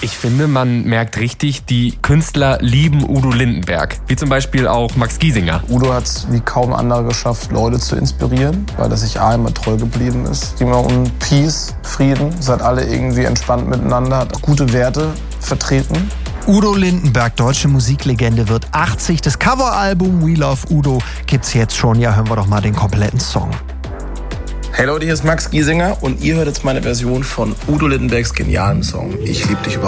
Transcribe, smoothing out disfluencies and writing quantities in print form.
Ich finde, man merkt richtig, die Künstler lieben Udo Lindenberg. Wie zum Beispiel auch Max Giesinger. Udo hat es wie kaum andere geschafft, Leute zu inspirieren, weil er sich immer treu geblieben ist. Es ging immer um Peace, Frieden. Seid alle irgendwie entspannt miteinander, hat gute Werte vertreten. Udo Lindenberg, deutsche Musiklegende, wird 80. Das Coveralbum We Love Udo gibt's jetzt schon. Ja, hören wir doch mal den kompletten Song. Hey Leute, hier ist Max Giesinger und ihr hört jetzt meine Version von Udo Lindenbergs genialem Song Ich lieb dich über